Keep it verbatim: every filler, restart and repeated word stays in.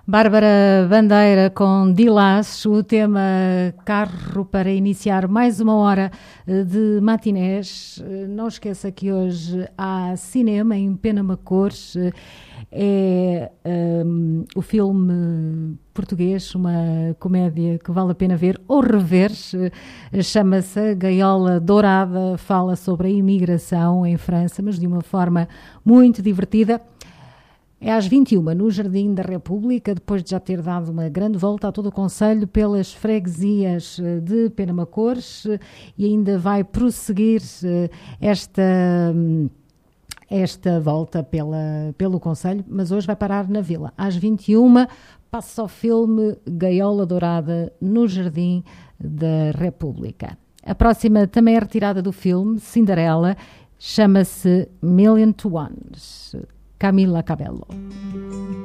Bárbara Bandeira com Dilas, o tema Carro para iniciar mais uma hora de matinés. Não esqueça que hoje há cinema em Penamacores. É um, o filme português, uma comédia que vale a pena ver ou rever. Chama-se Gaiola Dourada, fala sobre a imigração em França, mas de uma forma muito divertida. É às vinte e uma, no Jardim da República, depois de já ter dado uma grande volta a todo o concelho pelas freguesias de Penamacores, e ainda vai prosseguir esta, esta volta pela, pelo concelho, mas hoje vai parar na Vila. Às vinte e uma, passa o filme Gaiola Dourada no Jardim da República. A próxima também é retirada do filme, Cinderela, chama-se Million to One. Camila Cabello.